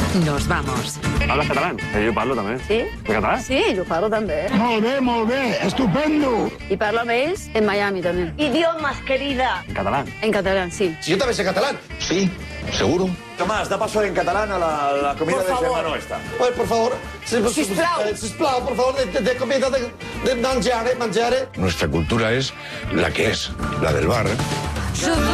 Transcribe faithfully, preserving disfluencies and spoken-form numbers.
nos vamos. Hablas catalán? Eh, jo parlo també. Sí? De català? Sí, jo parlo també. Molt bé, molt bé, estupendo. I parlo amb ells en Miami també. Idiomas, querida. En català? En català, sí. Si yo también sé catalán. Sí, seguro. Tomás, da paso en catalán a la, la comida Por de favor. Gemma Nuestra. Pues, por favor. Si, Sisplau. eh, sisplau, por favor, de, de, de comida, de, de mangiare, mangiare. Nuestra cultura es la que es, la del bar.